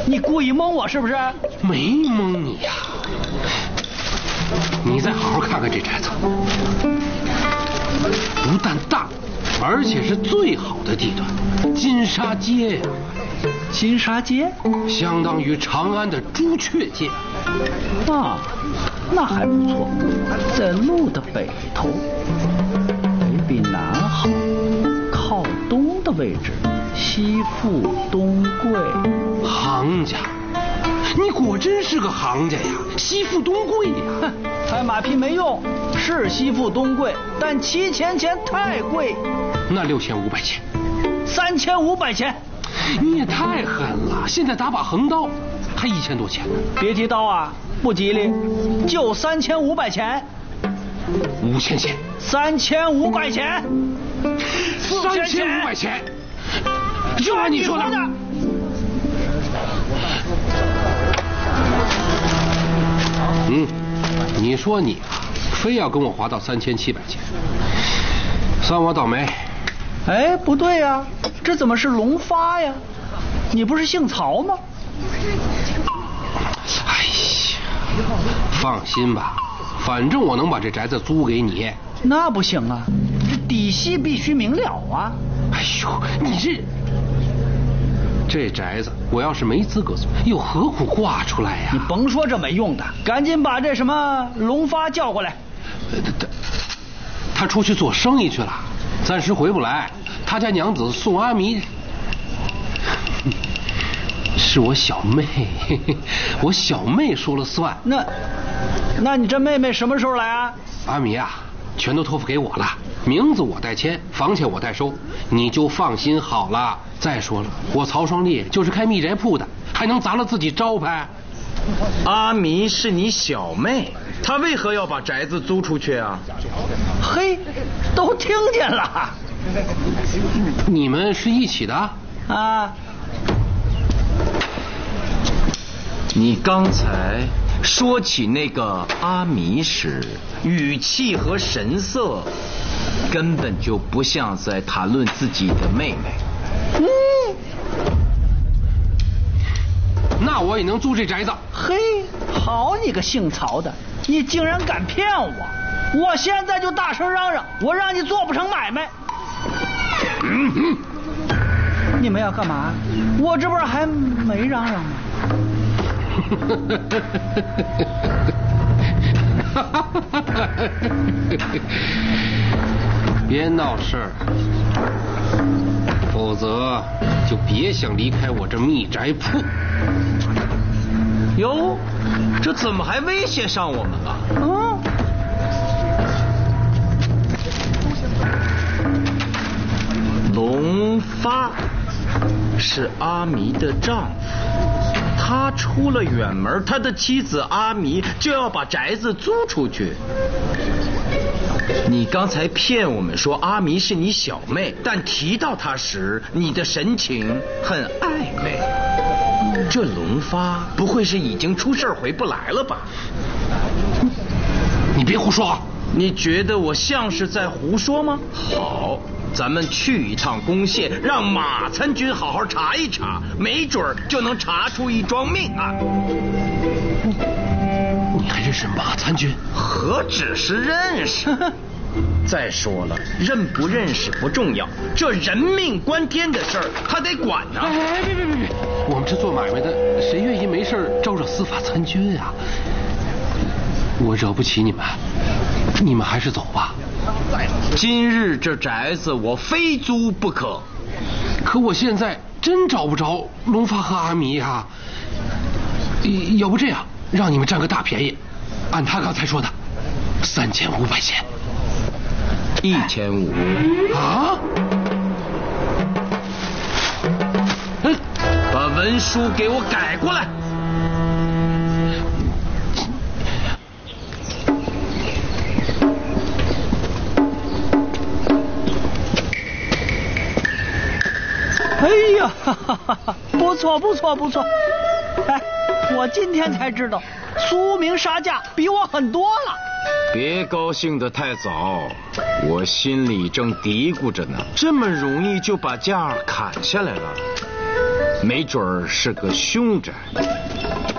你故意蒙我是不是？ 没蒙你呀，你再好好看看这宅子，不但大，而且是最好的地段，金沙街呀。 金沙街相当于长安的朱雀街啊，那还不错，在路的北头，北比南好，靠东的位置，西附东贵。 行家，你果真是个行家呀，西附东贵呀。 拍马屁没用，是西附东贵，但7000钱太贵。 那6500钱 ，3500钱。 你也太狠了！现在打把横刀还1000多钱呢。 别提刀啊，不吉利，就3500钱。 5000钱。 3500钱。 3500钱。就按你说的。你说你啊，非要跟我划到3700钱，算我倒霉。 哎，不对呀，这怎么是龙发呀？你不是姓曹吗？ 哎呀，放心吧，反正我能把这宅子租给你。 那不行啊，这底细必须明了啊！ 哎呦，你这宅子，我要是没资格租，又何苦挂出来呀？ 你甭说这没用的，赶紧把这什么龙发叫过来。 他出去做生意去了，暂时回不来。他家娘子宋阿弥是我小妹，我小妹说了算。 那你这妹妹什么时候来啊？ 阿弥啊，全都托付给我了，名字我代签，房钱我代收，你就放心好了。再说了，我曹双烈就是开秘宅铺的，还能砸了自己招牌？ 阿弥是你小妹，她为何要把宅子租出去啊？ 嘿，都听见了。 你们是一起的啊？ 你刚才说起那个阿弥时，语气和神色根本就不像在谈论自己的妹妹。 那我也能租这宅子。 嘿，好你个姓曹的，你竟然敢骗我！我现在就大声嚷嚷，我让你做不成买卖。你们要干嘛？我这不是还没嚷嚷吗？ 别闹事儿，否则就别想离开我这秘宅铺。 哟，这怎么还威胁上我们了？龙发是阿弥的丈夫，他出了远门，他的妻子阿弥就要把宅子租出去。你刚才骗我们说阿弥是你小妹，但提到她时，你的神情很暧昧。这龙发不会是已经出事回不来了吧？ 你别胡说！ 你觉得我像是在胡说吗？好，咱们去一趟宫县，让马参军好好查一查，没准就能查出一桩命案。 你还认识马参军？ 何止是认识？再说了，认不认识不重要，这人命关天的事儿他得管呢。 哎，别！我们这做买卖的，谁愿意没事招惹司法参军啊？我惹不起你们，你们还是走吧。 今日这宅子我非租不可。 可我现在真找不着龙发和阿弥呀。要不这样，让你们占个大便宜，按他刚才说的，3500钱。 1500 啊！ 把文书给我改过来。 哎呀，不错。哎，我今天才知道，苏明杀价比我很多了。 别高兴得太早，我心里正嘀咕着呢，这么容易就把价砍下来了。 没准儿是个凶宅。